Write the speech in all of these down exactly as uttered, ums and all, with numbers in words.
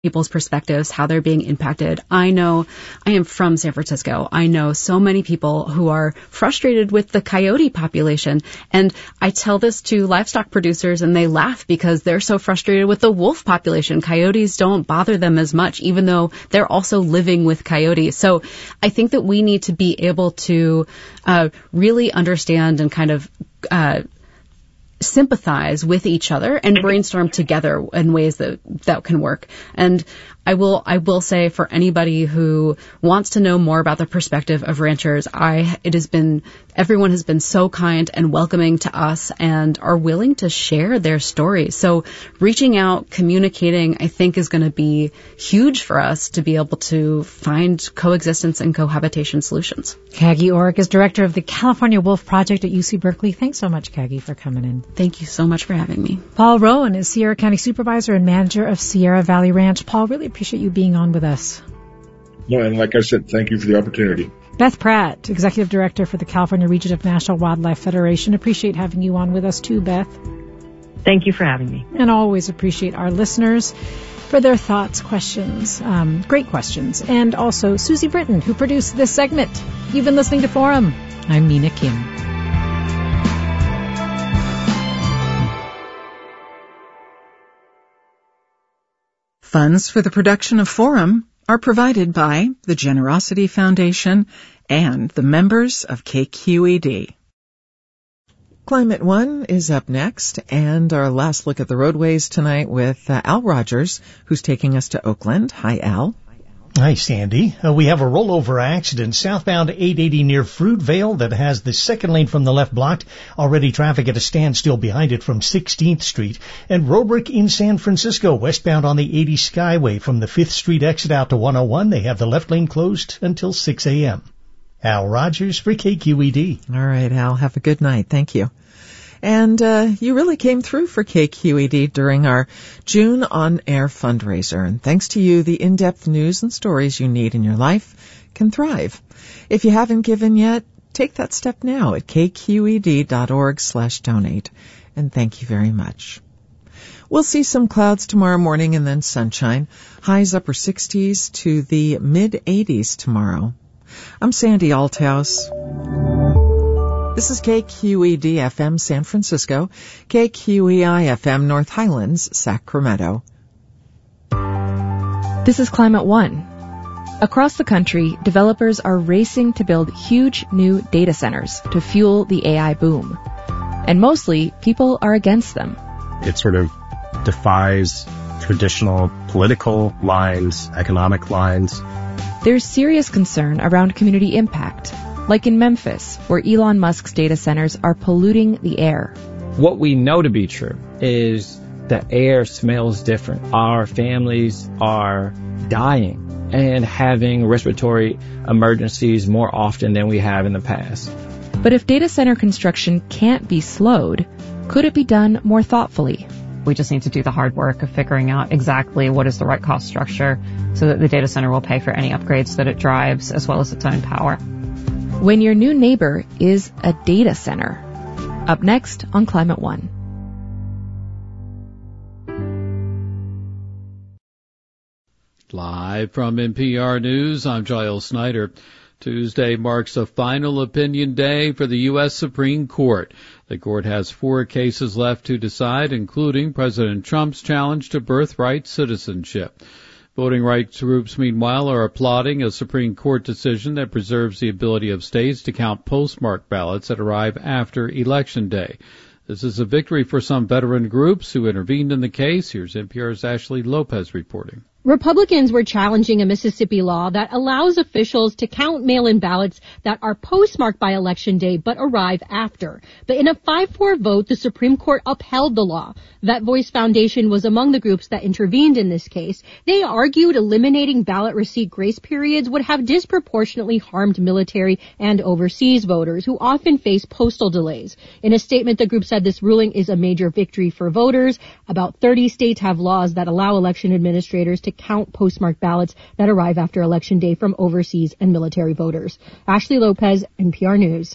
people's perspectives, how they're being impacted. I know, I am from San Francisco. I know so many people who are frustrated with the coyote population. And I tell this to livestock producers and they laugh because they're so frustrated with the wolf population. Coyotes don't bother them as much, even though they're also living with coyotes. So I think that we need to be able to uh, really understand and kind of uh sympathize with each other and brainstorm together in ways that that can work. And I will I will say, for anybody who wants to know more about the perspective of ranchers, I it has been everyone has been so kind and welcoming to us and are willing to share their stories. So reaching out, communicating, I think is going to be huge for us to be able to find coexistence and cohabitation solutions. Kagi Orrick is director of the California Wolf Project at U C Berkeley. Thanks so much, Kagi, for coming in. Thank you so much for having me. Paul Rowan is Sierra County Supervisor and Manager of Sierra Valley Ranch. Paul, really appreciate you being on with us. No, and like I said, thank you for the opportunity. Beth Pratt, Executive Director for the California Region of National Wildlife Federation. Appreciate having you on with us too, Beth. Thank you for having me. And always appreciate our listeners for their thoughts, questions, um, great questions. And also Susie Britton, who produced this segment. You've been listening to Forum. I'm Mina Kim. Funds for the production of Forum are provided by the Generosity Foundation and the members of K Q E D. Climate One is up next, and our last look at the roadways tonight with uh, Al Rogers, who's taking us to Oakland. Hi, Al. Hi, Sandy. Uh, we have a rollover accident southbound eight eighty near Fruitvale that has the second lane from the left blocked. Already traffic at a standstill behind it from sixteenth Street. And Robrick in San Francisco, westbound on the eighty Skyway from the fifth Street exit out to one oh one. They have the left lane closed until six a.m. Al Rogers for K Q E D. All right, Al. Have a good night. Thank you. And uh, you really came through for K Q E D during our June on-air fundraiser. And thanks to you, the in-depth news and stories you need in your life can thrive. If you haven't given yet, take that step now at kqed.org slash donate. And thank you very much. We'll see some clouds tomorrow morning and then sunshine. Highs upper sixties to the mid-eighties tomorrow. I'm Sandy Althouse. This is K Q E D F M San Francisco, K Q E I F M North Highlands, Sacramento. This is Climate One. Across the country, developers are racing to build huge new data centers to fuel the A I boom. And mostly, people are against them. It sort of defies traditional political lines, economic lines. There's serious concern around community impact, like in Memphis, where Elon Musk's data centers are polluting the air. What we know to be true is the air smells different. Our families are dying and having respiratory emergencies more often than we have in the past. But if data center construction can't be slowed, could it be done more thoughtfully? We just need to do the hard work of figuring out exactly what is the right cost structure so that the data center will pay for any upgrades that it drives as well as its own power. When your new neighbor is a data center. Up next on Climate One. Live from N P R News, I'm Giles Snyder. Tuesday marks a final opinion day for the U S Supreme Court. The court has four cases left to decide, including President Trump's challenge to birthright citizenship. Voting rights groups, meanwhile, are applauding a Supreme Court decision that preserves the ability of states to count postmark ballots that arrive after Election Day. This is a victory for some veteran groups who intervened in the case. Here's N P R's Ashley Lopez reporting. Republicans were challenging a Mississippi law that allows officials to count mail-in ballots that are postmarked by Election Day but arrive after. But in a five four vote, the Supreme Court upheld the law. That Voice Foundation was among the groups that intervened in this case. They argued eliminating ballot receipt grace periods would have disproportionately harmed military and overseas voters who often face postal delays. In a statement, the group said this ruling is a major victory for voters. About thirty states have laws that allow election administrators to count postmarked ballots that arrive after Election Day from overseas and military voters. Ashley Lopez, N P R News.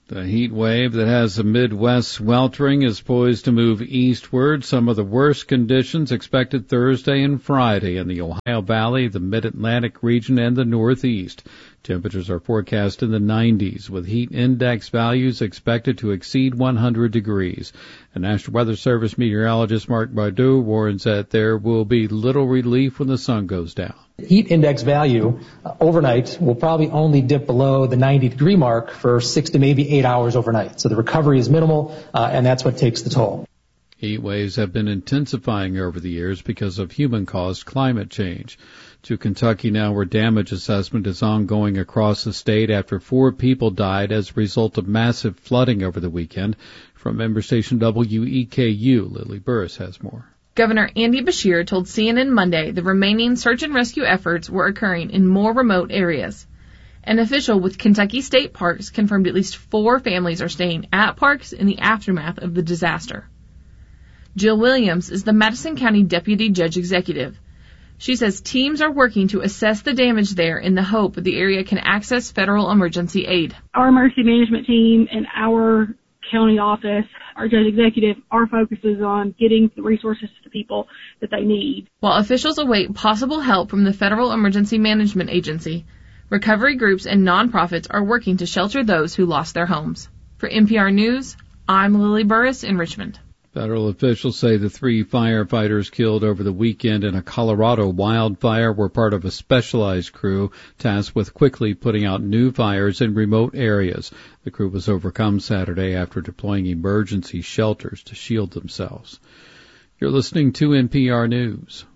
The heat wave that has the Midwest sweltering is poised to move eastward. Some of the worst conditions expected Thursday and Friday in the Ohio Valley, the Mid-Atlantic region, and the Northeast. Temperatures are forecast in the nineties, with heat index values expected to exceed one hundred degrees. And National Weather Service meteorologist Mark Bardot warns that there will be little relief when the sun goes down. Heat index value uh, overnight will probably only dip below the ninety degree mark for six to maybe eight hours overnight. So the recovery is minimal, uh, and that's what takes the toll. Heat waves have been intensifying over the years because of human-caused climate change. To Kentucky now, where damage assessment is ongoing across the state after four people died as a result of massive flooding over the weekend. From member station W E K U, Lily Burris has more. Governor Andy Beshear told C N N Monday the remaining search and rescue efforts were occurring in more remote areas. An official with Kentucky State Parks confirmed at least four families are staying at parks in the aftermath of the disaster. Jill Williams is the Madison County Deputy Judge Executive. She says teams are working to assess the damage there in the hope that the area can access federal emergency aid. Our emergency management team and our county office, our judge executive, our focus is on getting the resources to the people that they need. While officials await possible help from the Federal Emergency Management Agency, recovery groups and nonprofits are working to shelter those who lost their homes. For N P R News, I'm Lily Burris in Richmond. Federal officials say the three firefighters killed over the weekend in a Colorado wildfire were part of a specialized crew tasked with quickly putting out new fires in remote areas. The crew was overcome Saturday after deploying emergency shelters to shield themselves. You're listening to N P R News.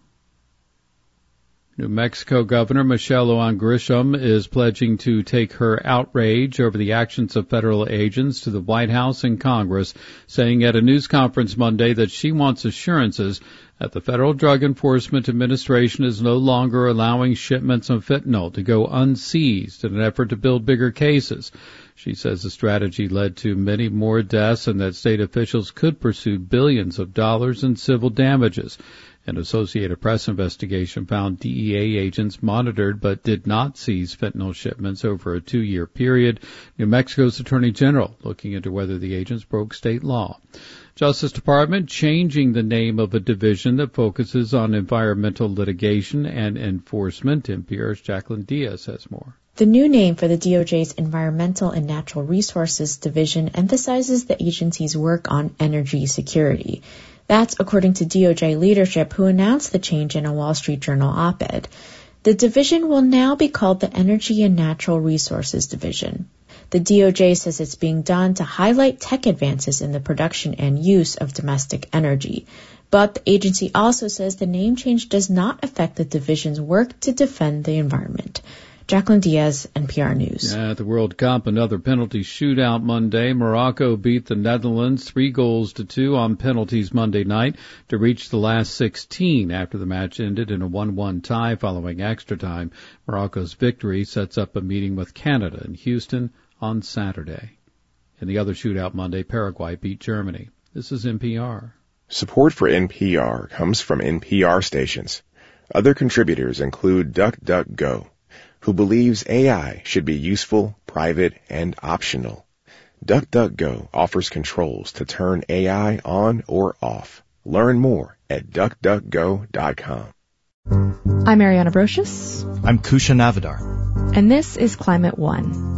New Mexico Governor Michelle Lujan Grisham is pledging to take her outrage over the actions of federal agents to the White House and Congress, saying at a news conference Monday that she wants assurances that the Federal Drug Enforcement Administration is no longer allowing shipments of fentanyl to go unseized in an effort to build bigger cases. She says the strategy led to many more deaths and that state officials could pursue billions of dollars in civil damages. An Associated Press investigation found D E A agents monitored but did not seize fentanyl shipments over a two-year period. New Mexico's Attorney General looking into whether the agents broke state law. Justice Department changing the name of a division that focuses on environmental litigation and enforcement. N P R's Jacqueline Diaz has more. The new name for the D O J's Environmental and Natural Resources Division emphasizes the agency's work on energy security. That's according to D O J leadership, who announced the change in a Wall Street Journal op-ed. The division will now be called the Energy and Natural Resources Division. The D O J says it's being done to highlight tech advances in the production and use of domestic energy. But the agency also says the name change does not affect the division's work to defend the environment. Jacqueline Diaz, N P R News. At the World Cup, another penalty shootout Monday. Morocco beat the Netherlands three goals to two on penalties Monday night to reach the last sixteen after the match ended in a one one tie following extra time. Morocco's victory sets up a meeting with Canada in Houston on Saturday. In the other shootout Monday, Paraguay beat Germany. This is N P R. Support for N P R comes from N P R stations. Other contributors include DuckDuckGo, who believes A I should be useful, private, and optional. DuckDuckGo offers controls to turn A I on or off. Learn more at duck duck go dot com. I'm Ariana Brocious. I'm Kusha Navidar. And this is Climate One.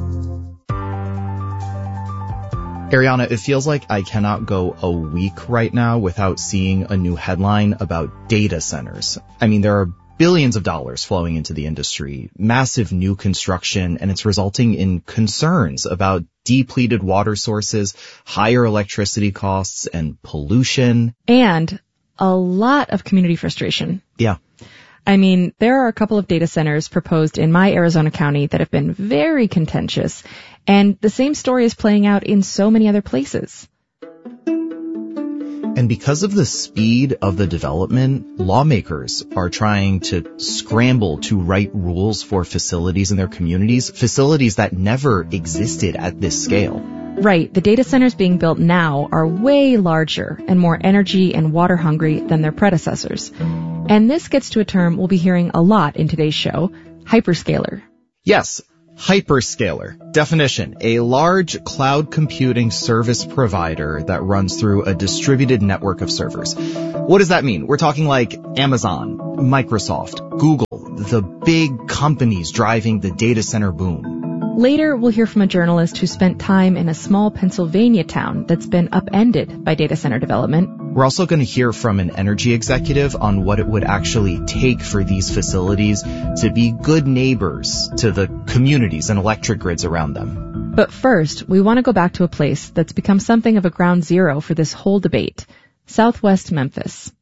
Ariana, it feels like I cannot go a week right now without seeing a new headline about data centers. I mean, there are billions of dollars flowing into the industry, massive new construction, and it's resulting in concerns about depleted water sources, higher electricity costs, and pollution. And a lot of community frustration. Yeah. I mean, there are a couple of data centers proposed in my Arizona county that have been very contentious, and the same story is playing out in so many other places. And because of the speed of the development, lawmakers are trying to scramble to write rules for facilities in their communities, facilities that never existed at this scale. Right. The data centers being built now are way larger and more energy and water hungry than their predecessors. And this gets to a term we'll be hearing a lot in today's show, hyperscaler. Yes. Hyperscaler. Definition: a large cloud computing service provider that runs through a distributed network of servers. What does that mean? We're talking like Amazon, Microsoft, Google, the big companies driving the data center boom. Later, we'll hear from a journalist who spent time in a small Pennsylvania town that's been upended by data center development. We're also going to hear from an energy executive on what it would actually take for these facilities to be good neighbors to the communities and electric grids around them. But first, we want to go back to a place that's become something of a ground zero for this whole debate: Southwest Memphis.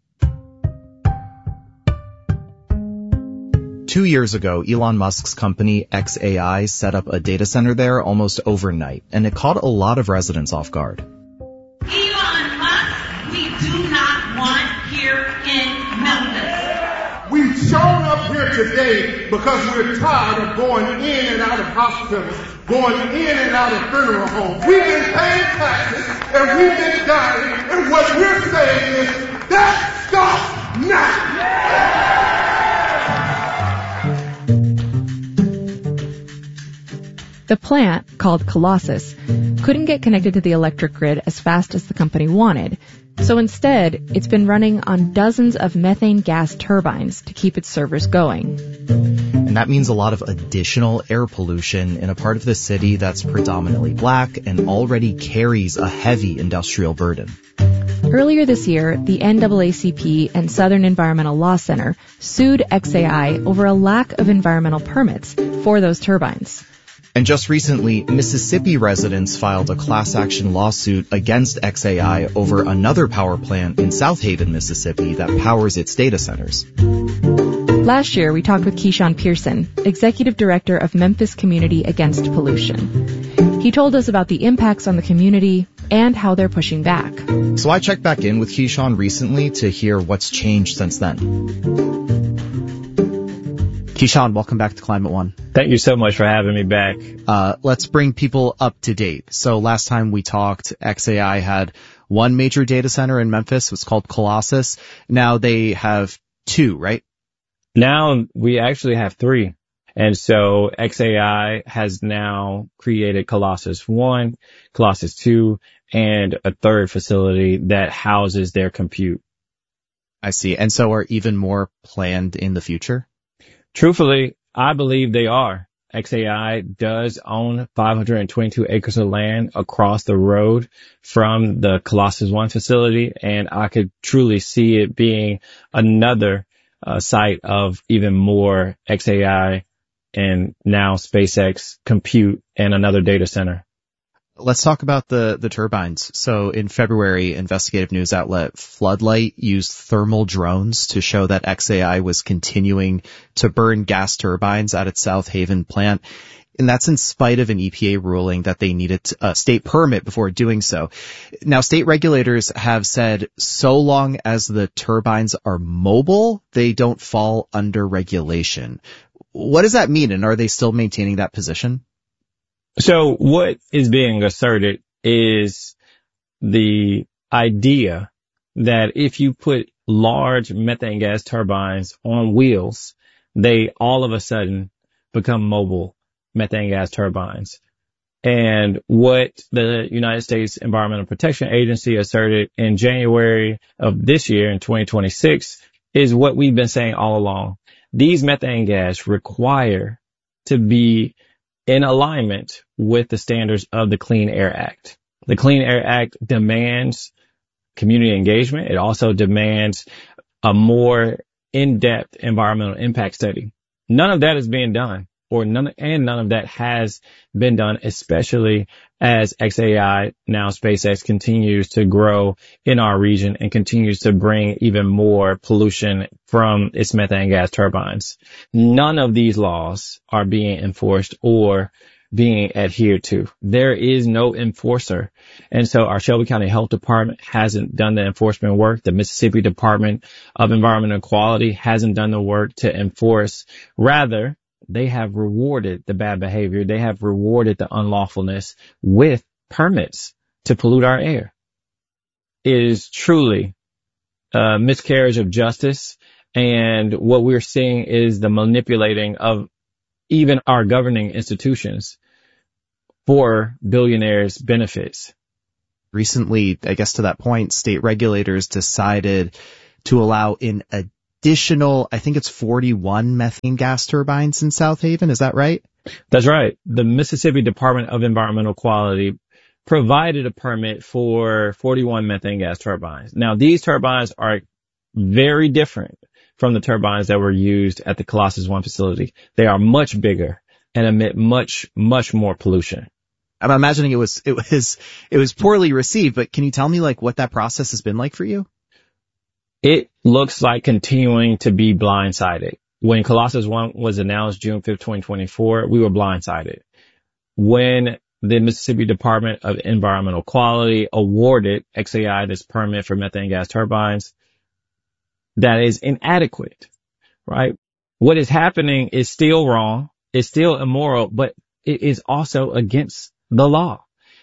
Two years ago, Elon Musk's company X A I set up a data center there almost overnight, and it caught a lot of residents off guard. Elon Musk, we do not want here in Memphis. We've shown up here today because we're tired of going in and out of hospitals, going in and out of funeral homes. We've been paying taxes and we've been dying, and what we're saying is that stops now. The plant, called Colossus, couldn't get connected to the electric grid as fast as the company wanted. So instead, it's been running on dozens of methane gas turbines to keep its servers going. And that means a lot of additional air pollution in a part of the city that's predominantly black and already carries a heavy industrial burden. Earlier this year, the N double A C P and Southern Environmental Law Center sued X A I over a lack of environmental permits for those turbines. And just recently, Mississippi residents filed a class action lawsuit against X A I over another power plant in South Haven, Mississippi that powers its data centers. Last year, we talked with Keyshawn Pearson, Executive Director of Memphis Community Against Pollution. He told us about the impacts on the community and how they're pushing back. So I checked back in with Keyshawn recently to hear what's changed since then. Keyshawn, welcome back to Climate One. Thank you so much for having me back. Uh, let's bring people up to date. So last time we talked, X A I had one major data center in Memphis. It was called Colossus. Now they have two, right? Now we actually have three. And so X A I has now created Colossus one, Colossus two, and a third facility that houses their compute. I see. And so are even more planned in the future? Truthfully, I believe they are. X A I does own five hundred twenty-two acres of land across the road from the Colossus one facility, and I could truly see it being another uh, site of even more X A I and now SpaceX compute and another data center. Let's talk about the, the turbines. So in February, investigative news outlet Floodlight used thermal drones to show that X A I was continuing to burn gas turbines at its South Haven plant. And that's in spite of an E P A ruling that they needed a state permit before doing so. Now, state regulators have said so long as the turbines are mobile, they don't fall under regulation. What does that mean? And are they still maintaining that position? So what is being asserted is the idea that if you put large methane gas turbines on wheels, they all of a sudden become mobile methane gas turbines. And what the United States Environmental Protection Agency asserted in January of this year in twenty twenty-six is what we've been saying all along. These methane gas require to be in alignment with the standards of the Clean Air Act. The Clean Air Act demands community engagement. It also demands a more in-depth environmental impact study. None of that is being done, or none, and none of that has been done, especially as X A I, now SpaceX, continues to grow in our region and continues to bring even more pollution from its methane gas turbines. None of these laws are being enforced or being adhered to. There is no enforcer. And so our Shelby County Health Department hasn't done the enforcement work. The Mississippi Department of Environmental Quality hasn't done the work to enforce. Rather, they have rewarded the bad behavior. They have rewarded the unlawfulness with permits to pollute our air. It is truly a miscarriage of justice. And what we're seeing is the manipulating of even our governing institutions for billionaires' benefits. Recently, I guess to that point, state regulators decided to allow an additional, I think it's forty-one methane gas turbines in South Haven. Is that right? That's right. The Mississippi Department of Environmental Quality provided a permit for forty-one methane gas turbines. Now, these turbines are very different from the turbines that were used at the Colossus One facility. They are much bigger and emit much, much more pollution. I'm imagining it was, it was, it was poorly received, but can you tell me like what that process has been like for you? It looks like continuing to be blindsided. When Colossus One was announced June fifth, twenty twenty-four, we were blindsided. When the Mississippi Department of Environmental Quality awarded X A I this permit for methane gas turbines, that is inadequate, right? What is happening is still wrong. It's still immoral, but it is also against the law.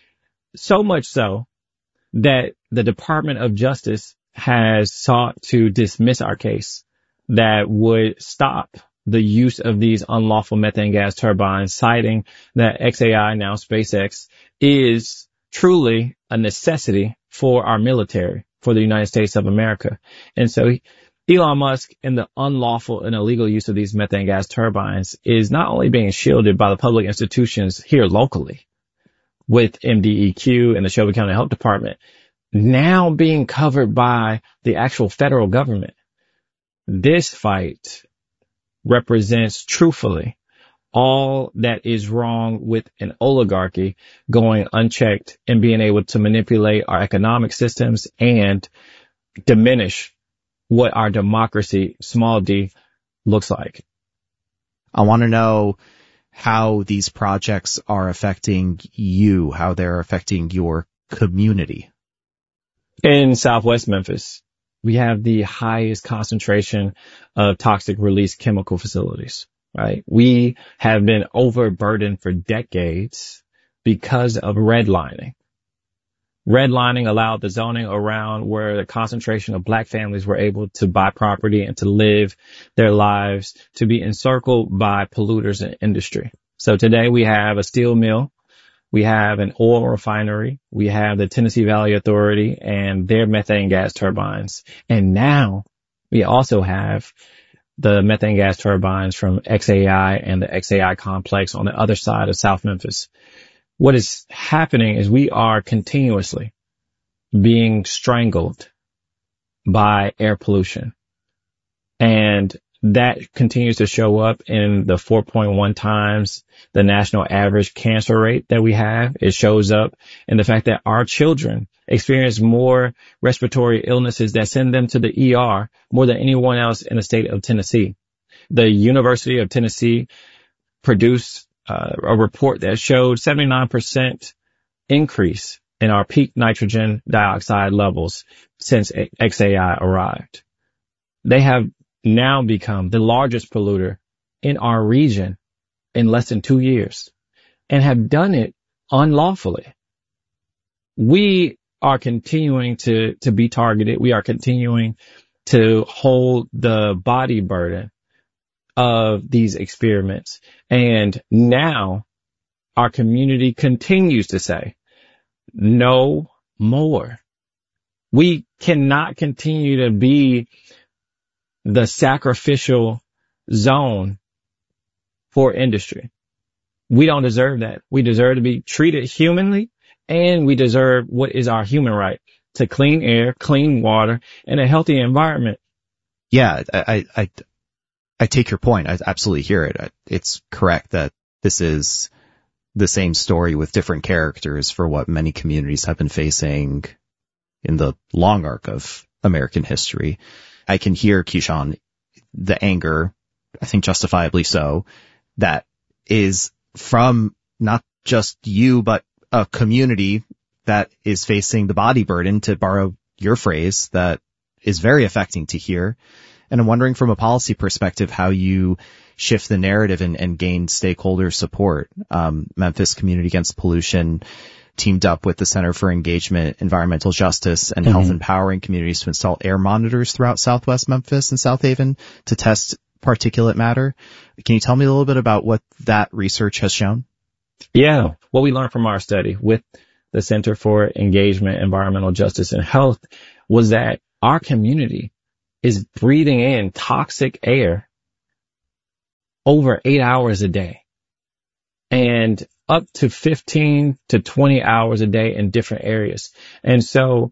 So much so that the Department of Justice has sought to dismiss our case that would stop the use of these unlawful methane gas turbines, citing that X A I, now SpaceX, is truly a necessity for our military, for the United States of America. And so Elon Musk and the unlawful and illegal use of these methane gas turbines is not only being shielded by the public institutions here locally with M D E Q and the Shelby County Health Department, now being covered by the actual federal government. This fight represents truthfully all that is wrong with an oligarchy going unchecked and being able to manipulate our economic systems and diminish what our democracy, small d, looks like. I want to know how these projects are affecting you, how they're affecting your community. In Southwest Memphis, we have the highest concentration of toxic release chemical facilities, right? We have been overburdened for decades because of redlining. Redlining allowed the zoning around where the concentration of black families were able to buy property and to live their lives to be encircled by polluters and industry. So today we have a steel mill. We have an oil refinery. We have the Tennessee Valley Authority and their methane gas turbines. And now we also have the methane gas turbines from X A I and the X A I complex on the other side of South Memphis. What is happening is we are continuously being strangled by air pollution. And that continues to show up in the four point one times the national average cancer rate that we have. It shows up in the fact that our children experience more respiratory illnesses that send them to the E R more than anyone else in the state of Tennessee. The University of Tennessee produced uh, a report that showed seventy-nine percent increase in our peak nitrogen dioxide levels since X A I arrived. They have now become the largest polluter in our region in less than two years and have done it unlawfully. We are continuing to, to be targeted. We are continuing to hold the body burden of these experiments. And now our community continues to say, no more. We cannot continue to be the sacrificial zone for industry. We don't deserve that. We deserve to be treated humanly, and we deserve what is our human right to clean air, clean water, and a healthy environment. Yeah, I, I, I take your point. I absolutely hear it. It's correct that this is the same story with different characters for what many communities have been facing in the long arc of American history. I can hear, Keyshawn, the anger, I think justifiably so, that is from not just you, but a community that is facing the body burden, to borrow your phrase, that is very affecting to hear. And I'm wondering from a policy perspective how you shift the narrative and, and gain stakeholder support. Um, Memphis Community Against Pollution teamed up with the Center for Engagement, Environmental Justice, and mm-hmm. Health Empowering Communities to install air monitors throughout Southwest Memphis and South Haven to test particulate matter. Can you tell me a little bit about what that research has shown? Yeah. What we learned from our study with the Center for Engagement, Environmental Justice and Health was that our community is breathing in toxic air over eight hours a day and up to fifteen to twenty hours a day in different areas. And so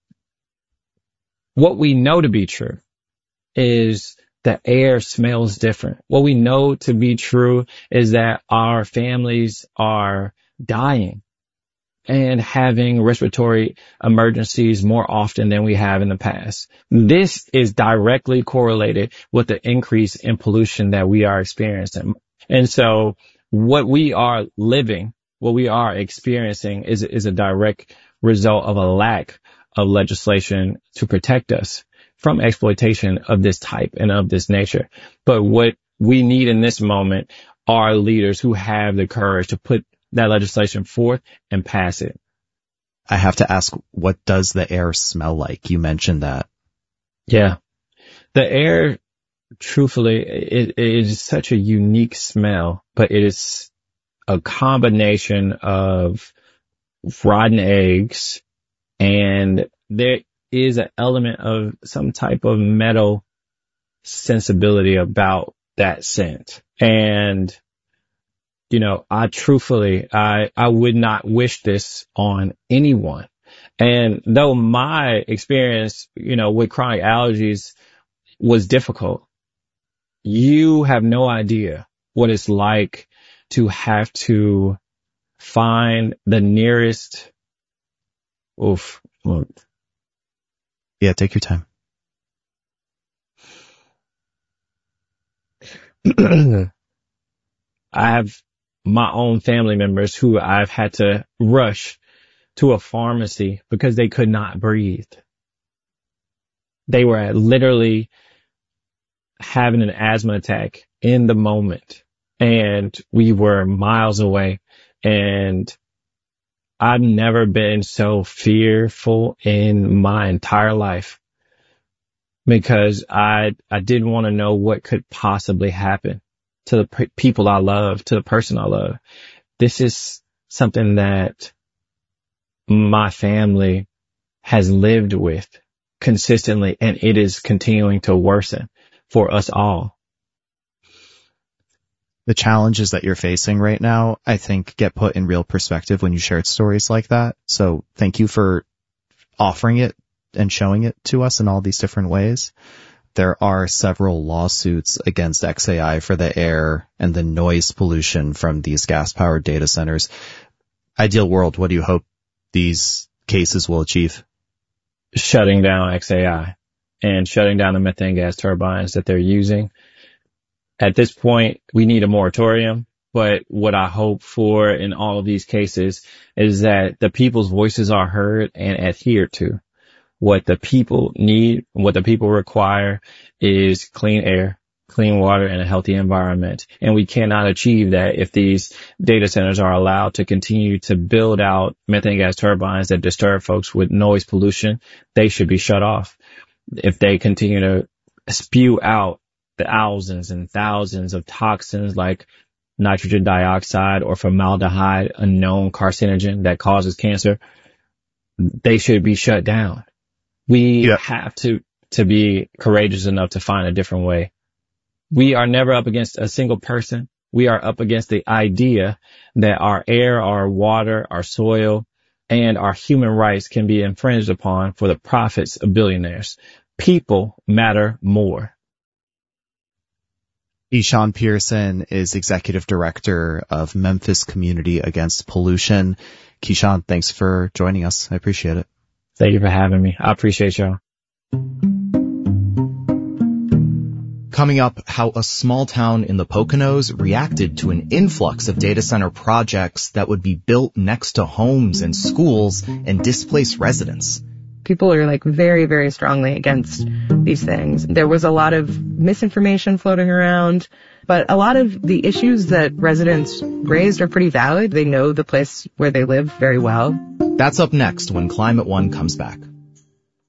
what we know to be true is that air smells different. What we know to be true is that our families are dying and having respiratory emergencies more often than we have in the past. This is directly correlated with the increase in pollution that we are experiencing. And so what we are living, what we are experiencing is, is a direct result of a lack of legislation to protect us from exploitation of this type and of this nature. But what we need in this moment are leaders who have the courage to put that legislation forth and pass it. I have to ask, what does the air smell like? You mentioned that. Yeah. The air, truthfully, it, it is such a unique smell, but it is a combination of rotten eggs, and there is an element of some type of metal sensibility about that scent. And you know, I truthfully, I, I would not wish this on anyone. And though my experience, you know, with chronic allergies was difficult, you have no idea what it's like to have to find the nearest, oof. Yeah, take your time. I have my own family members who I've had to rush to a pharmacy because they could not breathe. They were literally having an asthma attack in the moment, and we were miles away, and I've never been so fearful in my entire life because I, I didn't want to know what could possibly happen to the pe- people I love, to the person I love. This is something that my family has lived with consistently, and it is continuing to worsen for us all. The challenges that you're facing right now, I think, get put in real perspective when you shared stories like that. So thank you for offering it and showing it to us in all these different ways. There are several lawsuits against X A I for the air and the noise pollution from these gas-powered data centers. Ideal world, what do you hope these cases will achieve? Shutting down X A I and shutting down the methane gas turbines that they're using. At this point, we need a moratorium, but what I hope for in all of these cases is that the people's voices are heard and adhered to. What the people need, what the people require is clean air, clean water, and a healthy environment. And we cannot achieve that if these data centers are allowed to continue to build out methane gas turbines that disturb folks with noise pollution. They should be shut off. If they continue to spew out thousands and thousands of toxins like nitrogen dioxide or formaldehyde, a known carcinogen that causes cancer, they should be shut down. We yeah. have to, to be courageous enough to find a different way. We are never up against a single person. We are up against the idea that our air, our water, our soil, and our human rights can be infringed upon for the profits of billionaires. People matter more. Keyshawn Pearson is Executive Director of Memphis Community Against Pollution. Keyshawn, thanks for joining us. I appreciate it. Thank you for having me. I appreciate y'all. Coming up, how a small town in the Poconos reacted to an influx of data center projects that would be built next to homes and schools and displace residents. People are like very, very strongly against these things. There was a lot of misinformation floating around, but a lot of the issues that residents raised are pretty valid. They know the place where they live very well. That's up next when Climate One comes back.